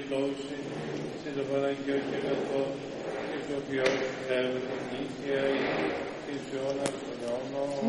Χριστός, σε το Παναγιό και αγαθό, και το Υιό Πνεύμα